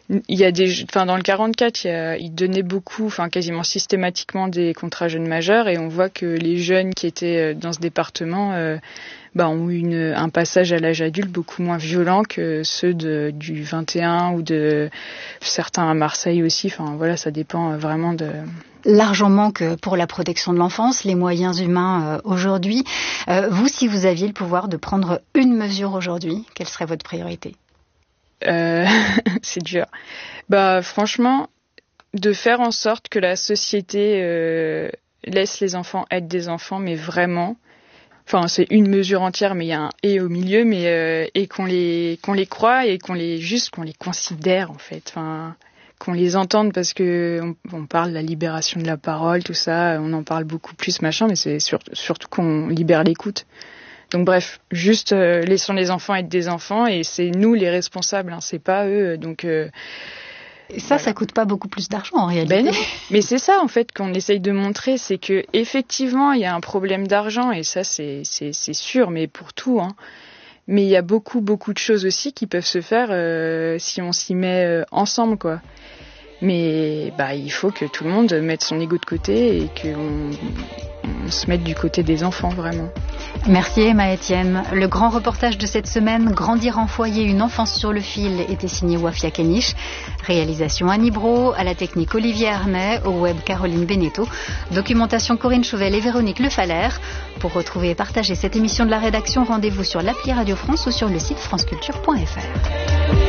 Il y a dans le 44, ils donnaient beaucoup, quasiment systématiquement des contrats jeunes majeurs, et on voit que les jeunes qui étaient dans ce département ont eu un passage à l'âge adulte beaucoup moins violent que ceux du 21 ou de certains à Marseille aussi. Ça dépend vraiment de... L'argent manque pour la protection de l'enfance, les moyens humains aujourd'hui. Vous, si vous aviez le pouvoir de prendre une mesure aujourd'hui, quelle serait votre priorité ? C'est dur. Franchement, de faire en sorte que la société laisse les enfants être des enfants, mais vraiment. C'est une mesure entière, mais il y a un « et » au milieu, mais et qu'on les croit et qu'on les considère en fait. Qu'on les entende, parce que on parle de la libération de la parole, tout ça, on en parle beaucoup plus, machin, mais c'est surtout qu'on libère l'écoute. Donc bref, juste laissons les enfants être des enfants, et c'est nous les responsables, c'est pas eux. Donc et ça coûte pas beaucoup plus d'argent en réalité. Non, mais c'est ça en fait qu'on essaye de montrer, c'est que effectivement il y a un problème d'argent, et ça c'est sûr, mais pour tout. Mais il y a beaucoup de choses aussi qui peuvent se faire si on s'y met ensemble, quoi. Mais il faut que tout le monde mette son ego de côté et qu'on se mette du côté des enfants, vraiment. Merci Emma Etienne. Le grand reportage de cette semaine, Grandir en foyer, une enfance sur le fil, était signé Wafia Kenish. Réalisation Annie Brault, à la technique Olivier Arnay, au web Caroline Beneteau, documentation Corinne Chouvel et Véronique Lefalaire. Pour retrouver et partager cette émission de la rédaction, rendez-vous sur l'appli Radio France ou sur le site franceculture.fr.